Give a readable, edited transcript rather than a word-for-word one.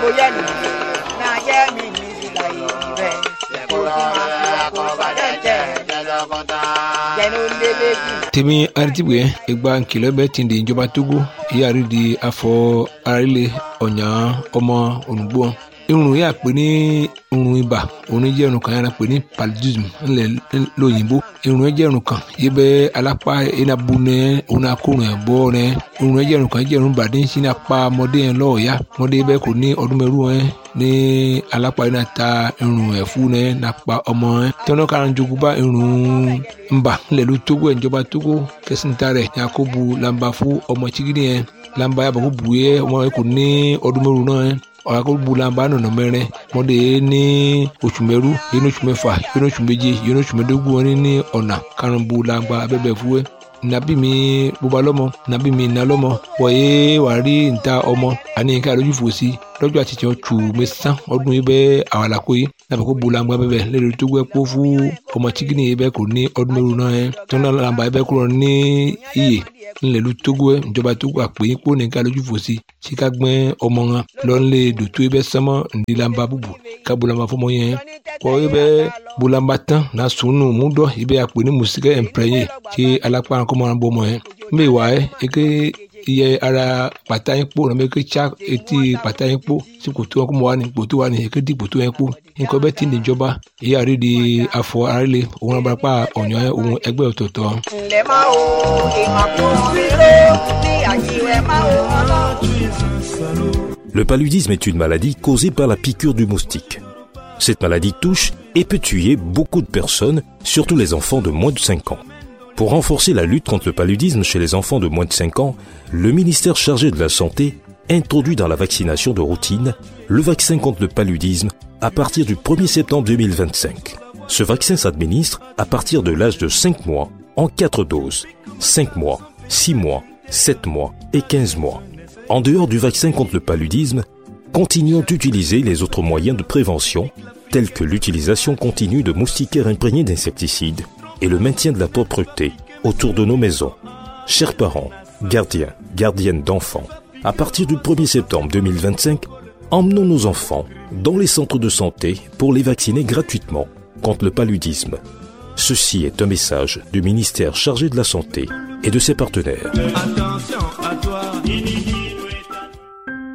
tèmi aritibuye ìgbà nkìlọ̀ bẹ́ẹ̀ ti di ìjọba Togo ìyáàrí di afọ arílẹ̀ ọ̀nyà ọmọ olùgbò irun yà pé ní irun ibà òun jẹ́ irun kan yàrá pé ní paludism ńlẹ̀ lóyìnbó irun jẹ́ irun kan yìí bẹ́ alápá enabu nẹ òun akórun ẹ̀ bọ́ nẹ irun jẹ́ irun kan jẹ́ irun bàdé ń sin apá ọmọdé yẹn lọ́ọ̀ọ́yá ọmọdé bẹ́ẹ̀ kò ní ọdún mẹ́rù ẹ̀ ní alápá yẹn náà ta irun ẹ̀fú nẹ nàpa ọmọ ẹ̀ tọ́nà kára jogun bá irun ńbà ńlẹ̀ ló Togo ìjọba Togo kẹsìntà rẹ̀ yakubu lamba fún ọmọ chigidi yẹn lamba yàbọ̀ kó bu yẹ ọmọ yẹn kò ní ọdún mẹ́rù náà ẹ̀ ọ̀làkọ̀bùlànbà nọ̀nà mẹ́rin mọ́dé ní oṣù mẹ́rú yẹn ní oṣù mẹ́fà yẹn ní oṣù méje yẹn ní oṣù mẹ́dógún wọn ní ọ̀nà karùnbùlànbà abẹ́bẹ̀ fúwẹ́ nàbí mi bóba lọ́mọ nàbí mi nà lọ́mọ wọ̀nyé wà rí níta ọmọ àní nǹkan àlójú fòsí lọ́jọ́ àti tiẹ̀ tù mẹ́sàn ọdún yìí bẹ́ẹ̀ àwàlàkó yìí nàbẹ̀ kó bùlànbà bẹ́bẹ̀ lẹ́rìí tó gbẹ́ kó fún ọmọ chikini yìí bẹ́ẹ̀ kò ní ọdún mẹ́rù náà yẹn tó náà làǹbà yìí bẹ́ẹ̀ kúrò ní iyè ńlẹ̀lú Togo ẹ̀ ìjọba Togo àpèyìn kó nìkan lójú fòsí síka gbẹ́ ọmọ wọn lọ́nlẹ̀ dòtó ẹ bẹ́ sánmọ́ ńdílàmbà bùbù ká bùlàmbà fọmọ yẹn kọ́ ẹ bẹ́ bùlàmbà tán náà sùnù múdọ̀ ẹ bẹ́ àpè ní mùsíkẹ́ ẹ̀ǹpẹ̀rẹ̀yẹ kí alápá kọ́ máa bọ́ ọmọ yẹn ń bẹ̀ wá ẹ eke iye ara pàtà yín kpó nàbẹ eke tsa etí pàtà yín kpó sí kòtò wọn kó mọ wá ní kòtò wá ní eke di kòtò yẹn kpó nǹkan bẹ́ẹ̀ ti ní ìjọba ìyá rí di afọ arílẹ̀ òun abarapá ọ̀nyọ́ òun ẹgbẹ́ ọ̀tọ̀ọ̀tọ̀. ǹlẹ́ máa wo ìmọ̀kùnrin ní àjíwẹ̀ máa wo ọlọ́run. Le paludisme est une maladie causée par la piqûre du moustique. Cette maladie touche et peut tuer beaucoup de personnes, surtout les enfants de moins de 5 ans. Pour renforcer la lutte contre le paludisme chez les enfants de moins de 5 ans, le ministère chargé de la Santé introduit dans la vaccination de routine le vaccin contre le paludisme à partir du 1er septembre 2025. Ce vaccin s'administre à partir de l'âge de 5 mois en 4 doses, 5 mois, 6 mois, 7 mois et 15 mois. En dehors du vaccin contre le paludisme, continuons d'utiliser les autres moyens de prévention, tels que l'utilisation continue de moustiquaires imprégnés d'insecticides et le maintien de la propreté autour de nos maisons. Chers parents, gardiens, gardiennes d'enfants, à partir du 1er septembre 2025, emmenons nos enfants dans les centres de santé pour les vacciner gratuitement contre le paludisme. Ceci est un message du ministère chargé de la Santé et de ses partenaires. Attention à toi,